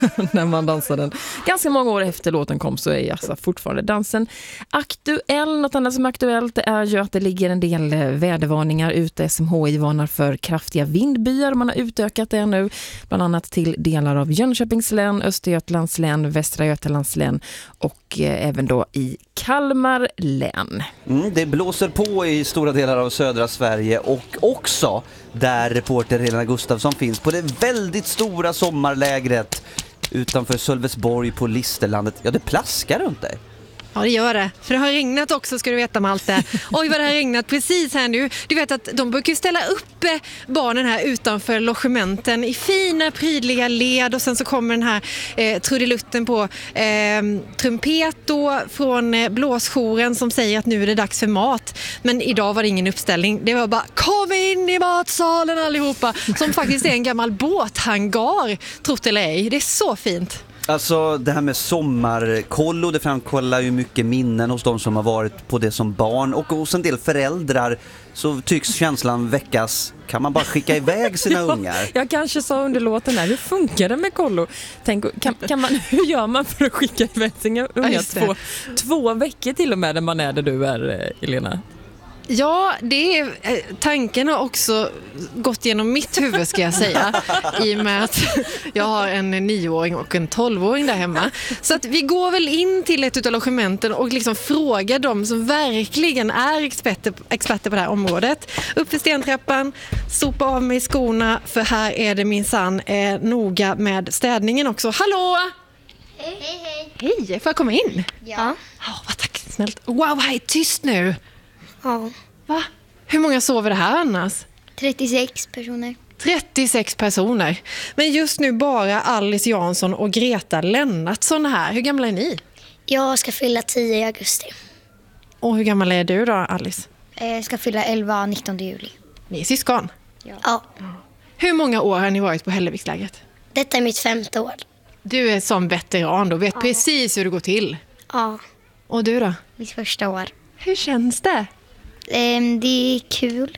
när man dansar den. Ganska många år efter låten kom så är alltså fortfarande dansen aktuell. Något annat som är aktuellt är ju att det ligger en del vädervarningar ute. SMHI varnar för kraftiga vindbyar. Man har utökat det nu, bland annat till delar av Jönköpings län, Östergötlands län, Västra Götalands län och även då i Kalmar län. Det blåser på i stora delar av södra Sverige och också där reporter Helena Gustafsson finns på det väldigt stora sommarlägret utanför Sölvesborg på Listerlandet. Ja, det plaskar runt dig. Ja, det gör det. För det har regnat också, ska du veta, Malte. Oj, vad det har regnat precis här nu. Du vet att de brukar ställa upp barnen här utanför logementen i fina, prydliga led. Och sen så kommer den här trudelutten på trumpet då från blåsjouren som säger att nu är det dags för mat. Men idag var det ingen uppställning. Det var bara, kom in i matsalen allihopa. Som faktiskt är en gammal båthangar, trott eller ej. Det är så fint. Alltså det här med sommarkollo, det framkollar ju mycket minnen hos de som har varit på det som barn och hos en del föräldrar så tycks känslan väckas. Kan man bara skicka iväg sina ungar? Jag kanske sa under låten här, hur funkar det med kollo? Tänk, hur gör man för att skicka iväg sina ungar två veckor till och med när man är där du är, Elena? Ja, tanken har också gått genom mitt huvud, ska jag säga, i och med att jag har en 9-åring och en 12-åring där hemma. Så att vi går väl in till ett utav logementen och liksom frågar dem som verkligen är experter på det här området. Upp för stentrappan, sopa av mig skorna, för här är det minsann noga med städningen också. Hallå! Hej, hej. Hej, får jag komma in? Ja. Vad tack, snällt. Wow, här är tyst nu. Ja. Va? Hur många sover det här annars? 36 personer. 36 personer. Men just nu bara Alice Jansson och Greta Lennartsson här. Hur gamla är ni? Jag ska fylla 10 i augusti. Och hur gammal är du då, Alice? Jag ska fylla 11 19 juli. Ni är syskon? Ja. Hur många år har ni varit på Hällevikslägret? Detta är mitt 5:e år. Du är som veteran och vet precis hur det går till. Ja. Och du då? Mitt första år. Hur känns det? Det är kul.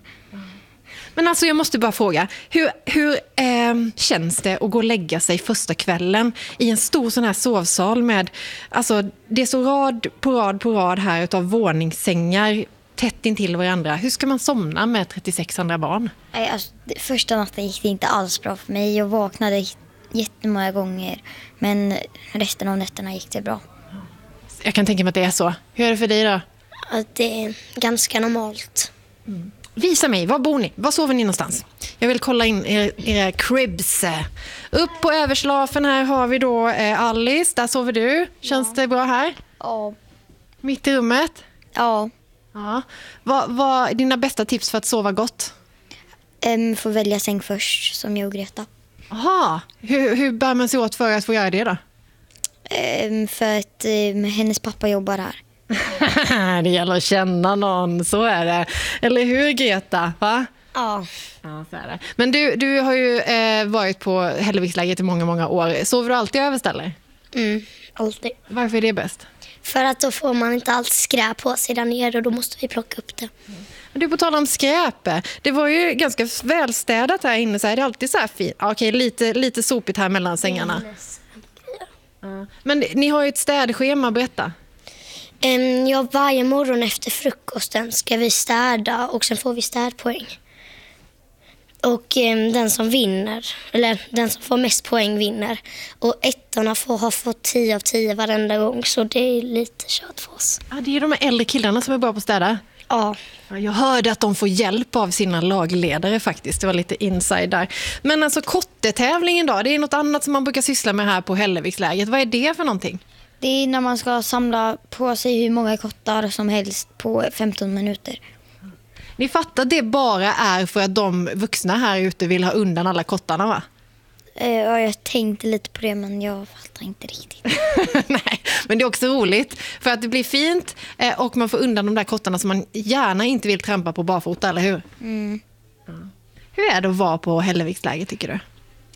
Men alltså jag måste bara fråga, hur känns det att gå och lägga sig första kvällen i en stor sån här sovsal med, alltså det är så rad på rad här utav våningssängar tätt intill varandra. Hur ska man somna med 36 andra barn? Alltså, första natten gick det inte alls bra för mig. Jag vaknade jättemånga gånger, men resten av nätterna gick det bra. Jag kan tänka mig att det är så. Hur är det för dig då? Att det är ganska normalt. Visa mig, var bor ni? Var sover ni någonstans? Jag vill kolla in era cribs. Upp på överslafen här har vi då Alice, där sover du. Känns det bra här? Ja. Mitt i rummet? Ja. Ja. Vad är dina bästa tips för att sova gott? Får välja säng först, som jag och Greta. Aha. Hur bär man sig åt för att få göra det då? För att hennes pappa jobbar här. Det gäller att känna någon, så är det. Eller hur, Greta? Va? Ja. Ja, så är det. Men du har ju varit på Hällevikslägret i många, många år. Sover du alltid överställer? Alltid. Varför är det bäst? För att då får man inte allt skräp på sig där nere och då måste vi plocka upp det. Men du, på tal om skräp. Det var ju ganska välstädat här inne. Så är det alltid så här fint. Okej, lite sopigt här mellan sängarna. Men ni har ju ett städschema, berätta. Ja, varje morgon efter frukosten ska vi städa och sen får vi städpoäng. Och den som vinner, eller den som får mest poäng vinner. Och ettorna har fått 10 av 10 varenda gång, så det är lite kört för oss. Ja, det är de äldre killarna som är bra på att städa. Ja. Jag hörde att de får hjälp av sina lagledare faktiskt. Det var lite inside där. Men alltså kottetävlingen då, det är något annat som man brukar syssla med här på Hällevikslägret. Vad är det för någonting? Det är när man ska samla på sig hur många kottar som helst på 15 minuter. Ni fattar, det bara är för att de vuxna här ute vill ha undan alla kottarna, va? Ja, jag tänkte lite på det, men jag fattar inte riktigt. Nej, men det är också roligt för att det blir fint och man får undan de där kottarna som man gärna inte vill trampa på barfota, eller hur? Mm. Hur är det att vara på Hällevikslägret, tycker du?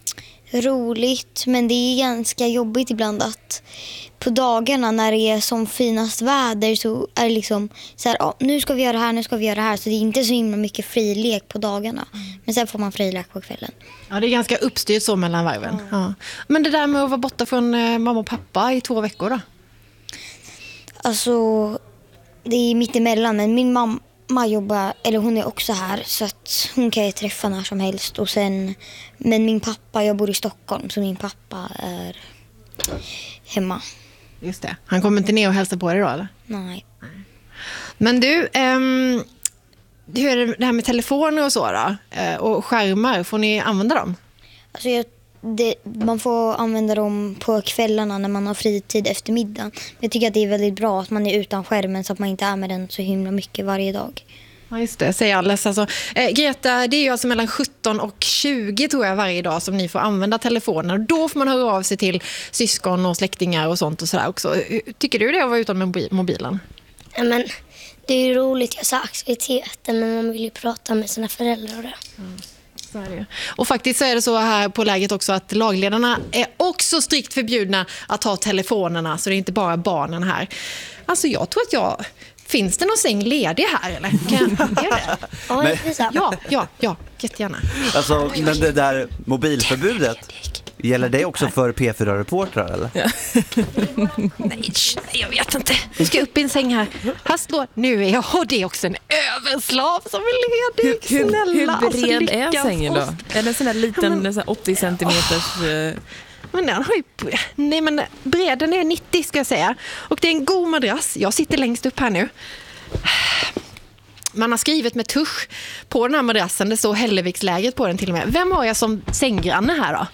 roligt, men det är ganska jobbigt ibland att på dagarna när det är som finast väder så är det liksom så här, nu ska vi göra det här, nu ska vi göra det här. Så det är inte så himla mycket frilek på dagarna. Men sen får man frilek på kvällen. Ja, det är ganska uppstyrt så mellan varven. Ja. Men det där med att vara borta från mamma och pappa i 2 veckor då? Alltså, det är mitt emellan, men min mamma jobbar, eller hon är också här, så att hon kan ju träffa när som helst. Och sen, men min pappa, jag bor i Stockholm, så min pappa är hemma. Just det. Han kommer inte ner och hälsa på dig då, eller? Nej. Men du, hur är det här med telefoner och så då? Och skärmar, får ni använda dem? Alltså man får använda dem på kvällarna när man har fritid efter middagen. Jag tycker att det är väldigt bra att man är utan skärmen så att man inte är med den så himla mycket varje dag. Ja, just det, säger Alice. Alltså, Greta, det är ju alltså mellan 17 och 20 tror jag varje dag som ni får använda telefoner. Då får man höra av sig till syskon och släktingar och sånt och sådär också. Tycker du det att vara utan med mobilen? Ja, men det är ju roligt, jag sa aktiviteter, men man vill ju prata med sina föräldrar och det. Så är det. Och faktiskt så är det så här på läget också att lagledarna är också strikt förbjudna att ha telefonerna, så det är inte bara barnen här. Alltså jag tror att finns det någon säng ledig här eller? Ja, jättegärna. Alltså, men det där mobilförbudet, gäller det också för P4-reportrar eller? Ja. Nej, jag vet inte. Nu ska jag upp i en säng här. Nu är jag, och det är också en överslav som är ledig. Hur bred är sängen då? Är det en sån där liten 80 centimeters... Men den har ju... Nej, men bredden är 90 ska jag säga. Och det är en god madrass. Jag sitter längst upp här nu. Man har skrivit med tusch på den här madrassen. Det står Hällevikslägret på den till och med. Vem har jag som sänggranne här då?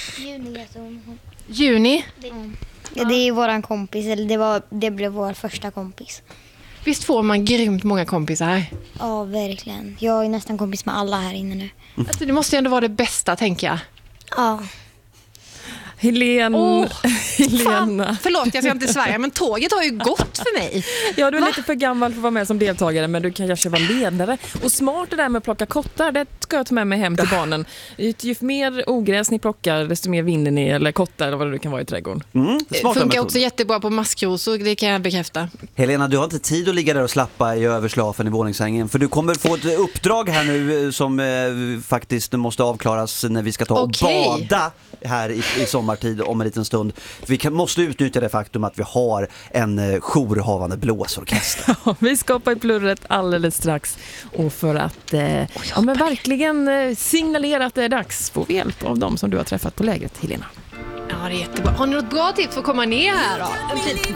Juni? Det är våran kompis, eller det blev vår första kompis. Visst får man grymt många kompisar här? Ja, verkligen. Jag är nästan kompis med alla här inne nu. Alltså, det måste ju ändå vara det bästa, tänker jag. Ja. Helena. Förlåt, jag ska inte svära, men tåget har ju gått för mig. Ja, du är lite för gammal för att vara med som deltagare, men du kan kanske vara ledare. Och smart det där med att plocka kottar, det ska jag ta med mig hem till barnen. Ju mer ogräs ni plockar, desto mer vinner ni, eller kottar eller vad det kan vara i trädgården. Det funkar också jättebra på maskrosor, det kan jag bekräfta. Helena, du har inte tid att ligga där och slappa i överslafen i våningssängen, för du kommer få ett uppdrag här nu som faktiskt måste avklaras när vi ska ta och bada här i sommartid om en liten stund. Vi måste utnyttja det faktum att vi har en jourhavande blåsorkester. Ja, vi skapar i plurret alldeles strax, och för att men verkligen signalera att det är dags, få hjälp av dem som du har träffat på lägret, Helena. Ja, det är jättebra. Har ni något bra tips för att komma ner här då?